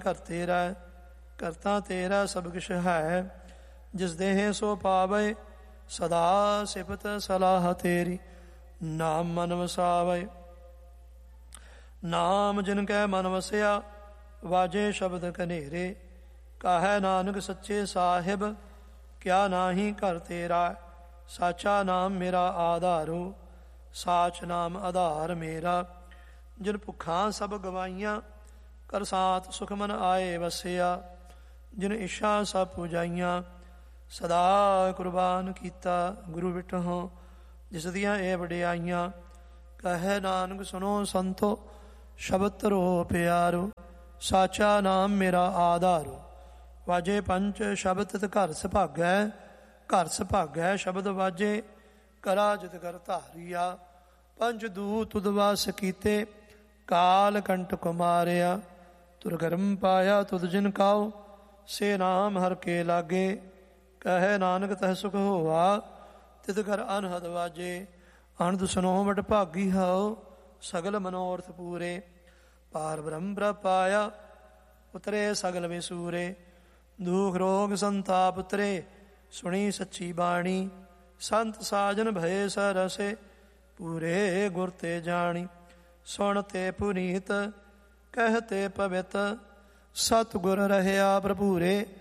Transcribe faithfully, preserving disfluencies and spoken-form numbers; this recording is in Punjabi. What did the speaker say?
ਘਰ ਤੇਰਾ, ਕਰਤਾ ਤੇਰਾ ਸਭ ਕਿਛ ਹੈ। ਜਿਸ ਦੇਹ ਸੋ ਪਾਵੇ, ਸਦਾ ਸਿਫਤ ਸਲਾਹ ਤੇਰੀ। ਨਾਮ ਮਨ ਵਸਾਵੇ, ਨਾਮ ਜਿਨ ਕੈ ਮਨ ਵਸਿਆ, ਵਾਜੇ ਸ਼ਬਦ ਕਨੇਰੇ। ਕਾਹੈ ਨਾਨਕ ਸੱਚੇ ਸਾਹਿਬ, ਕਿਆ ਨਾਹੀ ਘਰ ਤੇਰਾ। ਸਾਚਾ ਨਾਮ ਮੇਰਾ ਆਧਾਰੋ, ਸਾਚ ਨਾਮ ਆਧਾਰ ਮੇਰਾ। ਜਿਨ ਭੁੱਖਾਂ ਸਭ ਗਵਾਈਆਂ, ਕਰ ਸਾਥ ਸੁਖ ਮਨ ਆਏ ਵਸਿਆ। ਜਿਨ ਇੱਛਾ ਸਭ ਪੁਜਾਈਆਂ, ਸਦਾ ਕੁਰਬਾਨ ਕੀਤਾ ਗੁਰੂ ਬਿਟਹੁ। ਜਿਸ ਦੀਆਂ ਇਹ ਵਡਿਆਈਆਂ, ਕਹੈ ਨਾਨਕ ਸੁਨੋ ਸੰਤੋ, ਸ਼ਬਦ ਧਰੋ ਪਿਆਰੋ। ਸਾਚਾ ਨਾਮ ਮੇਰਾ ਆਧਾਰੋ, ਵਾਜੇ ਪੰਚ ਸ਼ਬਦ ਤਿਤ ਘਰ ਸੁਭਾਗੈ। ਘਰ ਸੁਭਾਗੈ ਸ਼ਬਦ ਵਾਜੇ, ਕਰਾ ਜਿਤ ਕਰ ਧਾਰੀਆ। ਪੰਜ ਦੂਤ ਤੁਧ ਵਾਸ ਕੀਤੇ, ਕਾਲ ਕੰਟਕ ਮਾਰਿਆ। ਤੁਰ ਗਰਮ ਪਾਇਆ ਤੁਧ ਜਿਨ ਕਾਉ, ਸੇ ਨਾਮ ਹਰ ਕੇ ਲਾਗੇ। ਕਹੈ ਨਾਨਕ ਤਹ ਸੁਖ ਹੋਆ, ਤਿਤ ਕਰ ਅਨਹਦ ਵਾਜੇ। ਅਨੰਦ ਸੁਨੋ ਵਡ ਭਾਗੀ ਹਉ, ਸਗਲ ਮਨੋਰਥ ਪੂਰੇ। ਪਾਰ ਬ੍ਰਹਮ ਪ੍ਰਪਾਇਆ, ਉਤਰੇ ਸਗਲ ਵਿਸੂਰੇ। ਦੁਖ ਰੋਗ ਸੰਤਾਪ ਉਤਰੇ, ਸੁਣੀ ਸੱਚੀ ਬਾਣੀ। ਸੰਤ ਸਾਜਨ ਭਏ ਸਰਸੇ, ਪੂਰੇ ਗੁਰ ਤੇ ਜਾਣੀ। ਸੁਣ ਤੇ ਪੁਨੀਤ, ਕਹਿ ਤੇ ਪਵਿੱਤ, ਸਤਿਗੁਰ ਰਹਿਆ ਭਰਪੂਰੇ।